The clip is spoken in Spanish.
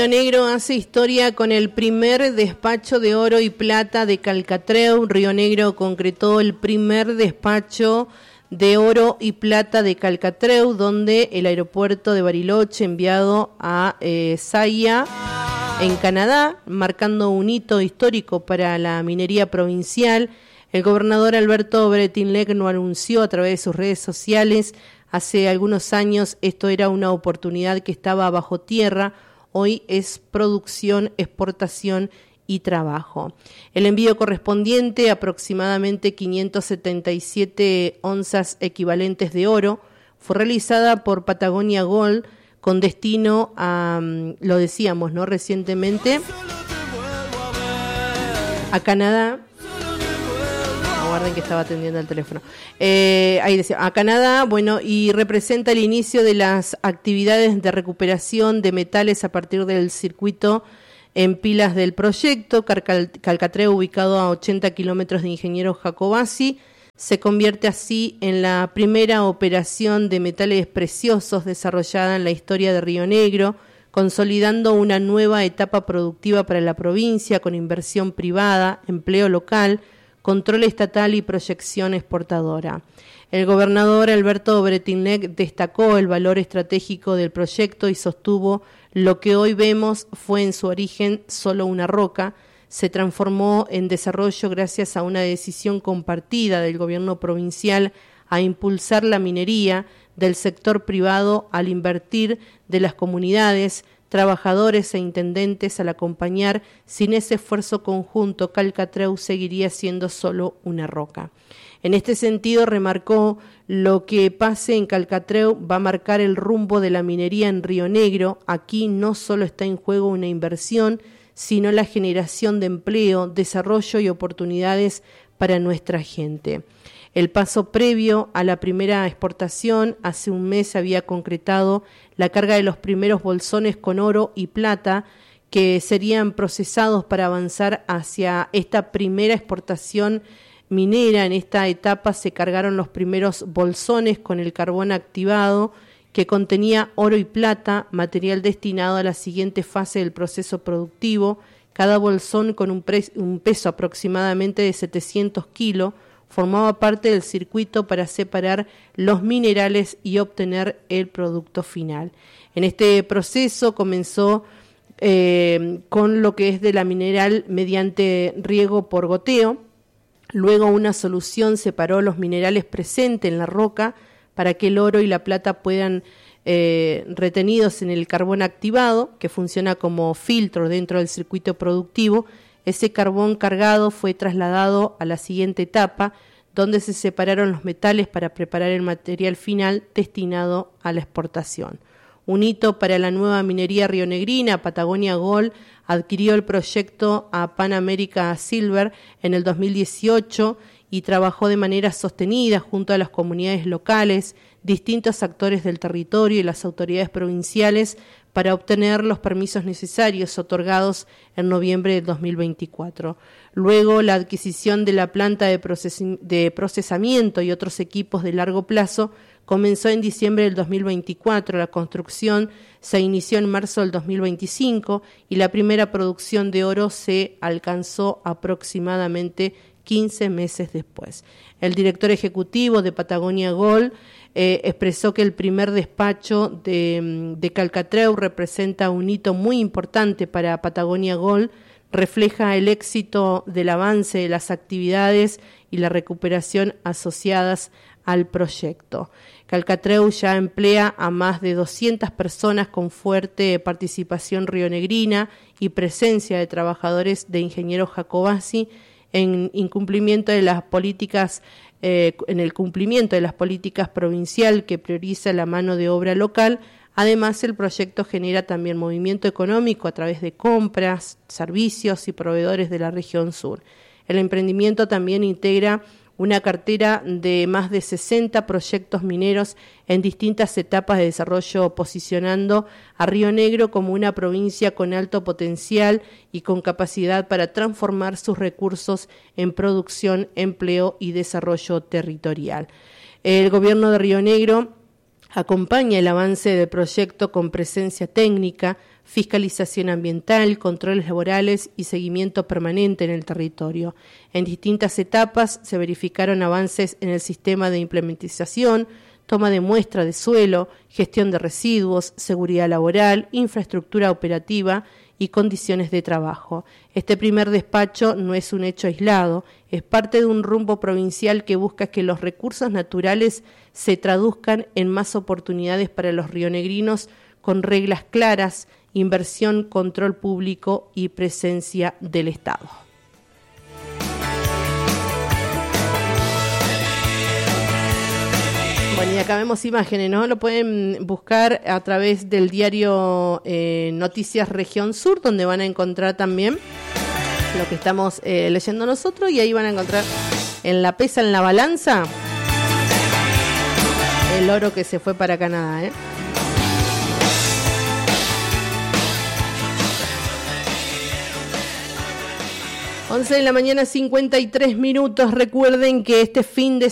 Río Negro hace historia con el primer despacho de oro y plata de Calcatreu. Río Negro concretó el primer despacho de oro y plata de Calcatreu, donde el aeropuerto de Bariloche enviado a Saya, en Canadá, marcando un hito histórico para la minería provincial. El gobernador Alberto Bretinlec lo anunció a través de sus redes sociales. Hace algunos años esto era una oportunidad que estaba bajo tierra, hoy es producción, exportación y trabajo. El envío correspondiente, aproximadamente 577 onzas equivalentes de oro, fue realizada por Patagonia Gold con destino a, lo decíamos, ¿no?, recientemente, a Canadá. Guarden que estaba atendiendo el teléfono. Ahí decía, a Canadá, bueno, y representa el inicio de las actividades de recuperación de metales a partir del circuito en pilas del proyecto. Calcatreu, ubicado a 80 kilómetros de Ingeniero Jacobasi, se convierte así en la primera operación de metales preciosos desarrollada en la historia de Río Negro, consolidando una nueva etapa productiva para la provincia con inversión privada, empleo local, control estatal y proyección exportadora. El gobernador Alberto Bretinlec destacó el valor estratégico del proyecto y sostuvo: lo que hoy vemos fue en su origen solo una roca, se transformó en desarrollo gracias a una decisión compartida del gobierno provincial a impulsar la minería, del sector privado al invertir, de las comunidades, trabajadores e intendentes al acompañar. Sin ese esfuerzo conjunto, Calcatreu seguiría siendo solo una roca. En este sentido, remarcó: lo que pase en Calcatreu va a marcar el rumbo de la minería en Río Negro. Aquí no solo está en juego una inversión, sino la generación de empleo, desarrollo y oportunidades para nuestra gente. El paso previo a la primera exportación, hace un mes había concretado la carga de los primeros bolsones con oro y plata que serían procesados para avanzar hacia esta primera exportación minera. En esta etapa se cargaron los primeros bolsones con el carbón activado que contenía oro y plata, material destinado a la siguiente fase del proceso productivo. Cada bolsón, con un peso aproximadamente de 700 kilos, formaba parte del circuito para separar los minerales y obtener el producto final. En este proceso comenzó con lo que es de la mineral mediante riego por goteo. Luego una solución separó los minerales presentes en la roca para que el oro y la plata puedan retenidos en el carbón activado, que funciona como filtro dentro del circuito productivo. Ese carbón cargado fue trasladado a la siguiente etapa, donde se separaron los metales para preparar el material final destinado a la exportación. Un hito para la nueva minería rionegrina. Patagonia Gold adquirió el proyecto a Pan America Silver en el 2018 y trabajó de manera sostenida junto a las comunidades locales, distintos actores del territorio y las autoridades provinciales para obtener los permisos necesarios otorgados en noviembre de 2024. Luego, la adquisición de la planta de procesamiento y otros equipos de largo plazo comenzó en diciembre del 2024. La construcción se inició en marzo del 2025 y la primera producción de oro se alcanzó aproximadamente 15 meses después. El director ejecutivo de Patagonia Gold expresó que el primer despacho de Calcatreu representa un hito muy importante para Patagonia Gold, refleja el éxito del avance de las actividades y la recuperación asociadas al proyecto. Calcatreu ya emplea a más de 200 personas con fuerte participación rionegrina y presencia de trabajadores de Ingeniero Jacobasi en el cumplimiento de las políticas provincial que prioriza la mano de obra local. Además, el proyecto genera también movimiento económico a través de compras, servicios y proveedores de la región sur. El emprendimiento también integra una cartera de más de 60 proyectos mineros en distintas etapas de desarrollo, posicionando a Río Negro como una provincia con alto potencial y con capacidad para transformar sus recursos en producción, empleo y desarrollo territorial. El gobierno de Río Negro Acompaña el avance del proyecto con presencia técnica, fiscalización ambiental, controles laborales y seguimiento permanente en el territorio. En distintas etapas se verificaron avances en el sistema de implementación, toma de muestra de suelo, gestión de residuos, seguridad laboral, infraestructura operativa y condiciones de trabajo. Este primer despacho no es un hecho aislado, es parte de un rumbo provincial que busca que los recursos naturales se traduzcan en más oportunidades para los rionegrinos con reglas claras, inversión, control público y presencia del Estado. Bueno, y acá vemos imágenes, ¿no? Lo pueden buscar a través del diario Noticias Región Sur, donde van a encontrar también lo que estamos leyendo nosotros, y ahí van a encontrar en la pesa, en la balanza, el oro que se fue para Canadá, 11 de la mañana, 53 minutos. Recuerden que este fin de